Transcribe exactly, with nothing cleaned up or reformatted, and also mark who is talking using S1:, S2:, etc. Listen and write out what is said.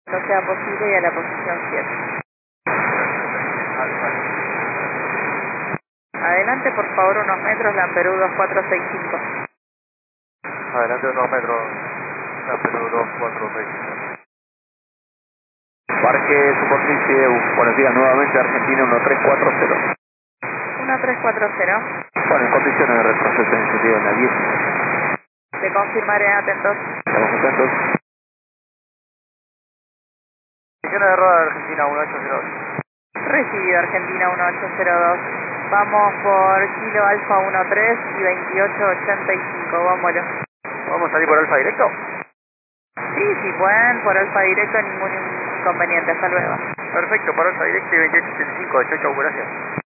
S1: no sea posible y a la posición siete. Adelante, por favor, unos metros, Lamperú dos cuatro seis cinco.
S2: Adelante unos metros, Lamperú dos cuatro seis cinco.
S3: Parque Superficie, buenos días nuevamente, Argentina uno tres cuatro cero.
S1: uno tres cuatro cero.
S3: Bueno, en condiciones de retroceso en sentido en la diez.
S1: Te confirmaré, atentos.
S3: Estamos atentos.
S2: Condiciones de rueda de Argentina uno ocho cero dos.
S1: Recibido, Argentina uno ocho cero dos. Vamos por Kilo Alfa uno tres y veintiocho ochenta y cinco, vámonos.
S2: ¿Vamos a salir por Alfa directo?
S1: Sí, si pueden, por Alfa directo, ningún inconveniente, hasta luego.
S2: Perfecto, por Alfa directo y veintiocho ochenta y cinco, chau chau, gracias.